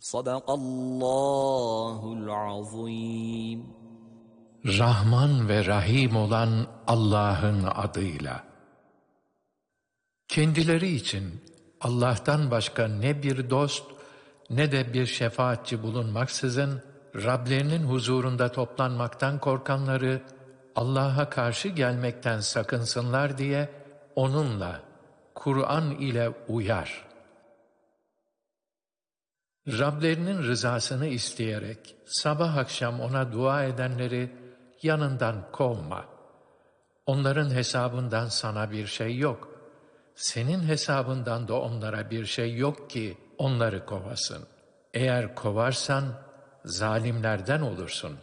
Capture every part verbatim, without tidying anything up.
Sadakallahul azim. Rahman ve Rahim olan Allah'ın adıyla. Kendileri için Allah'tan başka ne bir dost ne de bir şefaatçi bulunmaksızın Rablerinin huzurunda toplanmaktan korkanları Allah'a karşı gelmekten sakınsınlar diye onunla, Kur'an ile uyar. Rablerinin rızasını isteyerek sabah akşam ona dua edenleri yanından kovma. Onların hesabından sana bir şey yok. Senin hesabından da onlara bir şey yok ki onları kovasın. Eğer kovarsan zalimlerden olursun.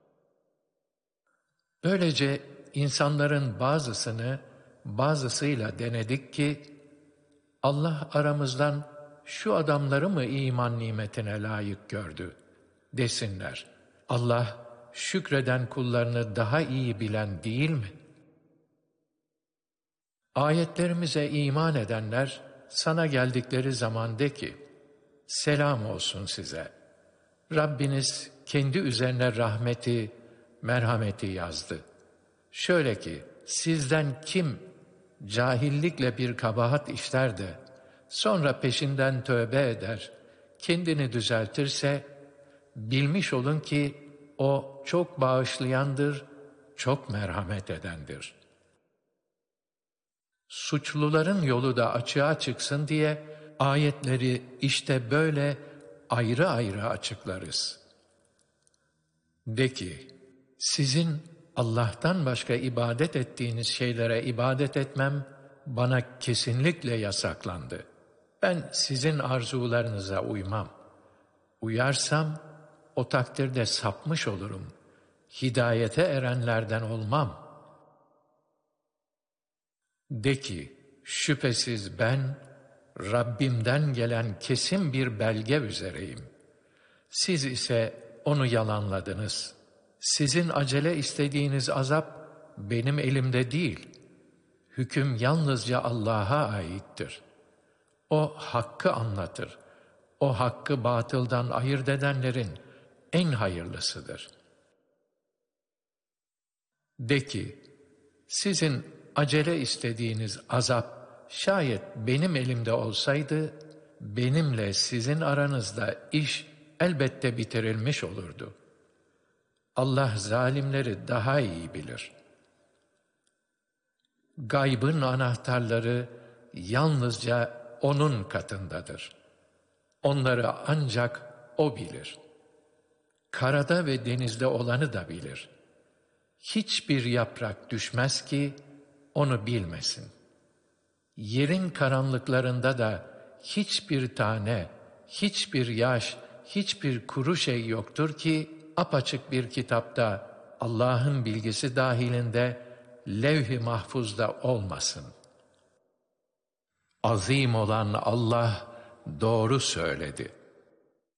Böylece insanların bazısını bazısıyla denedik ki Allah aramızdan şu adamları mı iman nimetine layık gördü desinler. Allah şükreden kullarını daha iyi bilen değil mi? Ayetlerimize iman edenler sana geldikleri zaman de ki, selam olsun size. Rabbiniz kendi üzerine rahmeti, merhameti yazdı. Şöyle ki, sizden kim cahillikle bir kabahat işler de, sonra peşinden tövbe eder, kendini düzeltirse, bilmiş olun ki o çok bağışlayandır, çok merhamet edendir. Suçluların yolu da açığa çıksın diye ayetleri işte böyle ayrı ayrı açıklarız. De ki, sizin Allah'tan başka ibadet ettiğiniz şeylere ibadet etmem bana kesinlikle yasaklandı. Ben sizin arzularınıza uymam. Uyarsam o takdirde sapmış olurum. Hidayete erenlerden olmam. De ki, şüphesiz ben Rabbimden gelen kesin bir belge üzereyim. Siz ise onu yalanladınız. Sizin acele istediğiniz azap benim elimde değil. Hüküm yalnızca Allah'a aittir. O hakkı anlatır. O hakkı batıldan ayırt edenlerin en hayırlısıdır. De ki, sizin acele istediğiniz azap şayet benim elimde olsaydı, benimle sizin aranızda iş elbette bitirilmiş olurdu. Allah zalimleri daha iyi bilir. Gaybın anahtarları yalnızca O'nun katındadır. Onları ancak O bilir. Karada ve denizde olanı da bilir. Hiçbir yaprak düşmez ki onu bilmesin. Yerin karanlıklarında da hiçbir tane, hiçbir yaş, hiçbir kuru şey yoktur ki apaçık bir kitapta Allah'ın bilgisi dahilinde levh-i mahfuzda olmasın. Azim olan Allah doğru söyledi.